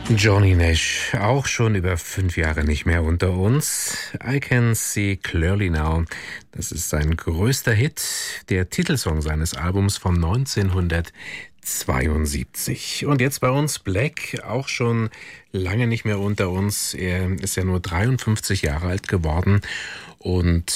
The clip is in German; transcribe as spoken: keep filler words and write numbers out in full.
Johnny Nash, auch schon über fünf Jahre nicht mehr unter uns. I Can See Clearly Now. Das ist sein größter Hit, der Titelsong seines Albums von neunzehnhundertzweiundsiebzig. Und jetzt bei uns Black, auch schon lange nicht mehr unter uns. Er ist ja nur dreiundfünfzig Jahre alt geworden und